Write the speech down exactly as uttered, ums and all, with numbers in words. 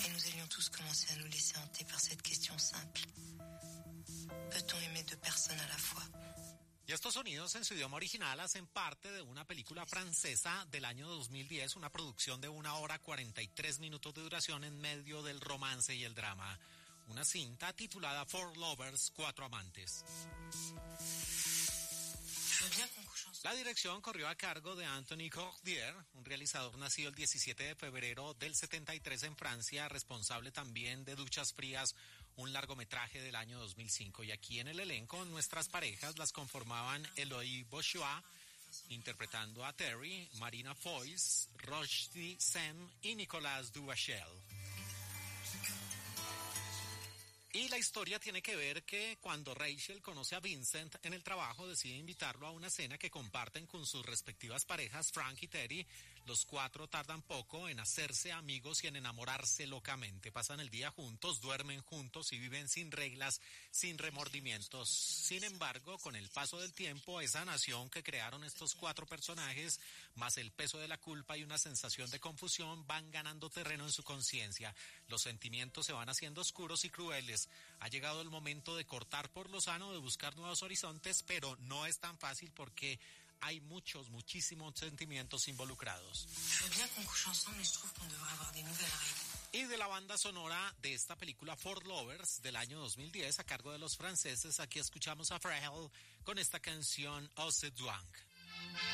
nous allions tous commencer à nous laisser hanter par cette question simple. Peut-on aimer deux personnes à la fois? Y estos sonidos en su idioma original hacen parte de una película francesa del año dos mil diez, una producción de una hora cuarenta y tres minutos de duración en medio del romance y el drama. Una cinta titulada Four Lovers, Cuatro Amantes. La dirección corrió a cargo de Anthony Cordier, un realizador nacido el diecisiete de febrero del setenta y tres en Francia, responsable también de Duchas Frías, un largometraje del año dos mil cinco. Y aquí en el elenco, nuestras parejas las conformaban Eloy Bourgeois, interpretando a Terry, Marina Foïs, Rochdy Sem y Nicolas Duvachel. Y la historia tiene que ver que cuando Rachel conoce a Vincent en el trabajo, decide invitarlo a una cena que comparten con sus respectivas parejas, Frank y Terry. Los cuatro tardan poco en hacerse amigos y en enamorarse locamente. Pasan el día juntos, duermen juntos y viven sin reglas, sin remordimientos. Sin embargo, con el paso del tiempo, esa nación que crearon estos cuatro personajes, más el peso de la culpa y una sensación de confusión, van ganando terreno en su conciencia. Los sentimientos se van haciendo oscuros y crueles. Ha llegado el momento de cortar por lo sano, de buscar nuevos horizontes, pero no es tan fácil porque hay muchos, muchísimos sentimientos involucrados. Y de la banda sonora de esta película Four Lovers del año dos mil diez, a cargo de los franceses, aquí escuchamos a Pharrell con esta canción Au Se Douang.